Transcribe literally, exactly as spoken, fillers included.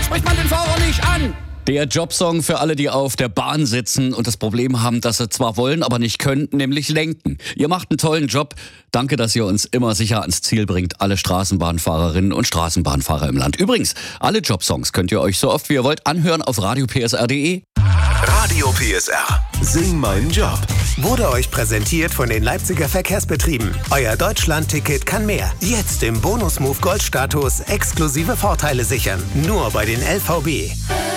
spricht man den Fahrer nicht an. Der Jobsong für alle, die auf der Bahn sitzen und das Problem haben, dass sie zwar wollen, aber nicht können, nämlich lenken. Ihr macht einen tollen Job. Danke, dass ihr uns immer sicher ans Ziel bringt, alle Straßenbahnfahrerinnen und Straßenbahnfahrer im Land. Übrigens, alle Jobsongs könnt ihr euch so oft wie ihr wollt anhören auf radio p s r punkt d e. Radio P S R. Sing meinen Job. Wurde euch präsentiert von den Leipziger Verkehrsbetrieben. Euer Deutschland-Ticket kann mehr. Jetzt im Bonus-Move Gold-Status exklusive Vorteile sichern. Nur bei den L V B.